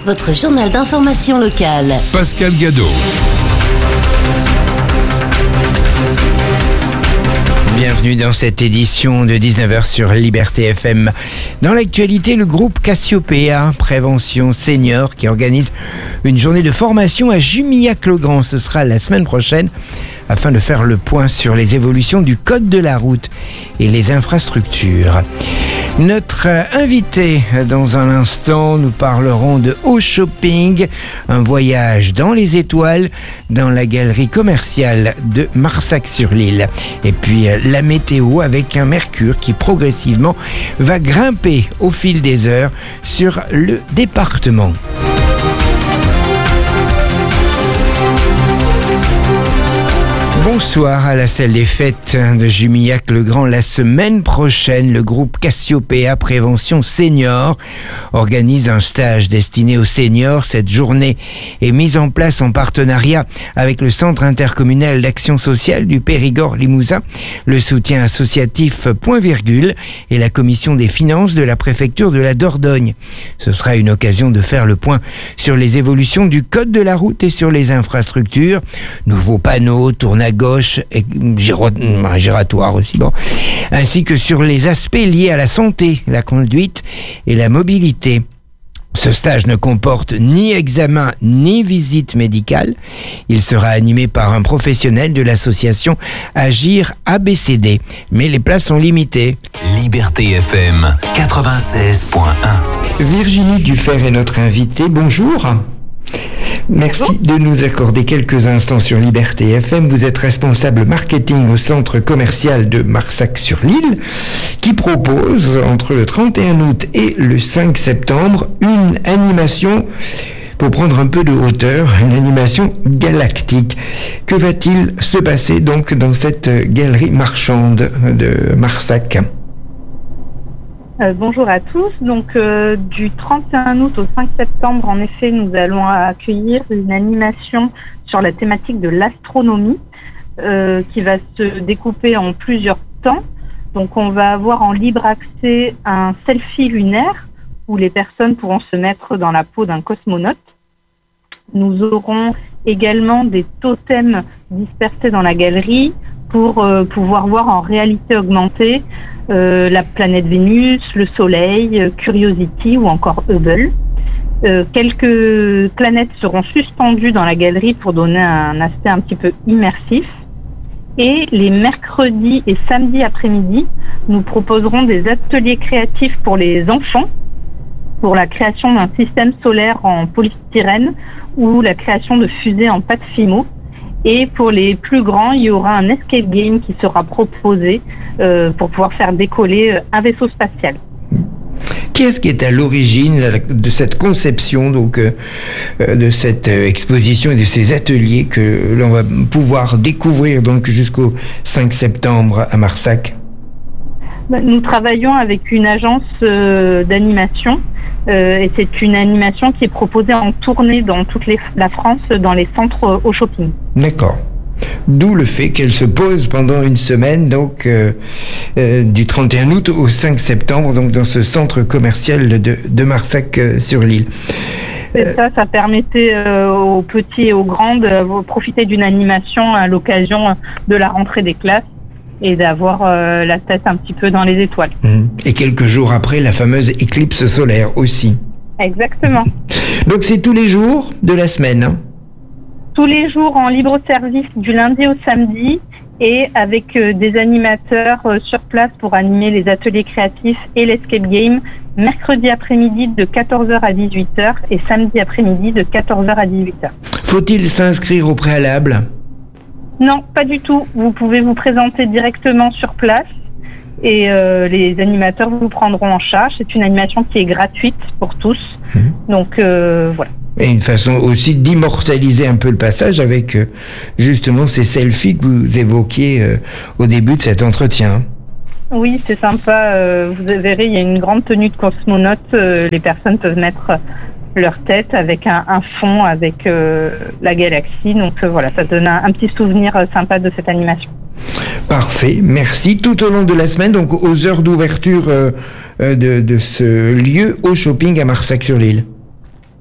votre journal d'information locale. Pascal Gadot. Bienvenue dans cette édition de 19h sur Liberté FM. Dans l'actualité, le groupe Cassiopéa Prévention Senior qui organise une journée de formation à Jumillac-le-Grand. Ce sera la semaine prochaine afin de faire le point sur les évolutions du code de la route et les infrastructures. Notre invité, dans un instant, nous parlerons de Au Shopping, un voyage dans les étoiles dans la galerie commerciale de Marsac-sur-l'Île. Et puis la météo avec un mercure qui progressivement va grimper au fil des heures sur le département. Bonsoir à la salle des fêtes de Jumillac-le-Grand. La semaine prochaine, le groupe Cassiopéa Prévention Senior organise un stage destiné aux seniors. Cette journée est mise en place en partenariat avec le Centre intercommunal d'action sociale du Périgord-Limousin, le soutien associatif Point Virgule et la commission des finances de la préfecture de la Dordogne. Ce sera une occasion de faire le point sur les évolutions du code de la route et sur les infrastructures. Nouveaux panneaux, tourne à gauche et giratoire aussi, ainsi que sur les aspects liés à la santé, la conduite et la mobilité. Ce stage ne comporte ni examen ni visite médicale. Il sera animé par un professionnel de l'association Agir ABCD. Mais les places sont limitées. Liberté FM 96.1. Virginie Dufer est notre invitée. Bonjour. Merci de nous accorder quelques instants sur Liberté FM. Vous êtes responsable marketing au centre commercial de Marsac-sur-l'Île qui propose entre le 31 août et le 5 septembre une animation pour prendre un peu de hauteur, une animation galactique. Que va-t-il se passer donc dans cette galerie marchande de Marsac ? Bonjour à tous. Donc du 31 août au 5 septembre, en effet, nous allons accueillir une animation sur la thématique de l'astronomie qui va se découper en plusieurs temps. Donc on va avoir en libre accès un selfie lunaire où les personnes pourront se mettre dans la peau d'un cosmonaute. Nous aurons également des totems dispersés dans la galerie pour pouvoir voir en réalité augmentée la planète Vénus, le Soleil, Curiosity ou encore Hubble. Quelques planètes seront suspendues dans la galerie pour donner un aspect un petit peu immersif. Et les mercredis et samedis après-midi, nous proposerons des ateliers créatifs pour les enfants, pour la création d'un système solaire en polystyrène ou la création de fusées en pâte Fimo. Et pour les plus grands, il y aura un escape game qui sera proposé pour pouvoir faire décoller un vaisseau spatial. Qu'est-ce qui est à l'origine de cette conception, donc de cette exposition et de ces ateliers que l'on va pouvoir découvrir donc jusqu'au 5 septembre à Marsac ? Nous travaillons avec une agence d'animation et c'est une animation qui est proposée en tournée dans toute la France, dans les centres Au Shopping. D'accord. D'où le fait qu'elle se pose pendant une semaine, donc du 31 août au 5 septembre, donc dans ce centre commercial de Marsac-sur-l'Île. C'est ça permettait aux petits et aux grands de profiter d'une animation à l'occasion de la rentrée des classes et d'avoir la tête un petit peu dans les étoiles. Et quelques jours après, la fameuse éclipse solaire aussi. Exactement. Donc c'est tous les jours de la semaine, hein ? Tous les jours en libre service du lundi au samedi et avec des animateurs sur place pour animer les ateliers créatifs et l'escape game mercredi après-midi de 14h à 18h et samedi après-midi de 14h à 18h. Faut-il s'inscrire au préalable ? Non, pas du tout. Vous pouvez vous présenter directement sur place et les animateurs vous prendront en charge. C'est une animation qui est gratuite pour tous. Donc voilà. Et une façon aussi d'immortaliser un peu le passage avec justement ces selfies que vous évoquiez au début de cet entretien. Oui, c'est sympa. Vous verrez, il y a une grande tenue de cosmonaute. Les personnes peuvent mettre leur tête avec un fond avec la galaxie. Donc voilà, ça donne un petit souvenir sympa de cette animation. Parfait, merci. Tout au long de la semaine, donc aux heures d'ouverture de ce lieu au shopping à Marsac-sur-l'Île.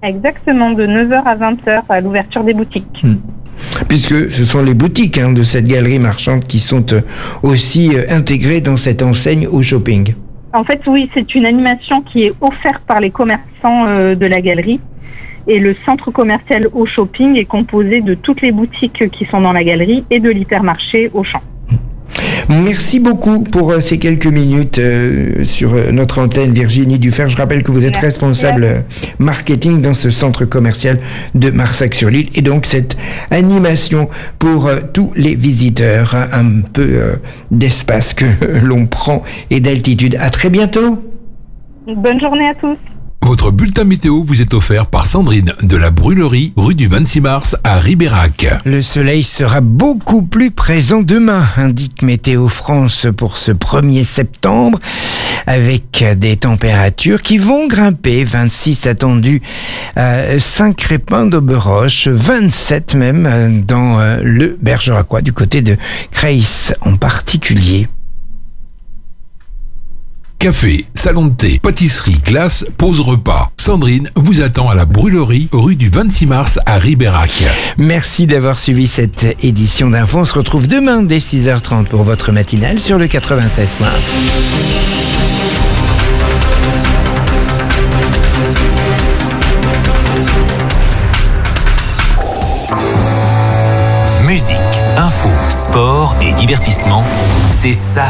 Exactement, de 9h à 20h à l'ouverture des boutiques. Puisque ce sont les boutiques de cette galerie marchande qui sont aussi intégrées dans cette enseigne au shopping. En fait, oui, c'est une animation qui est offerte par les commerçants de la galerie. Et le centre commercial au shopping est composé de toutes les boutiques qui sont dans la galerie et de l'hypermarché Auchan. Merci beaucoup pour ces quelques minutes sur notre antenne, Virginie Dufer. Je rappelle que vous êtes responsable marketing dans ce centre commercial de Marsac-sur-l'Île. Et donc cette animation pour tous les visiteurs, un peu d'espace que l'on prend et d'altitude. À très bientôt. Bonne journée à tous. Votre bulletin météo vous est offert par Sandrine de la Brûlerie, rue du 26 mars à Ribérac. Le soleil sera beaucoup plus présent demain, indique Météo France pour ce 1er septembre, avec des températures qui vont grimper. 26 attendus à Saint-Crépin d'Auberoche, 27 même dans le Bergeracois, du côté de Creys en particulier. Café, salon de thé, pâtisserie, glace, pause repas. Sandrine vous attend à la Brûlerie, rue du 26 mars à Ribérac. Merci d'avoir suivi cette édition d'Info. On se retrouve demain dès 6h30 pour votre matinale sur le 96.1. Musique, info, sport et divertissement, c'est ça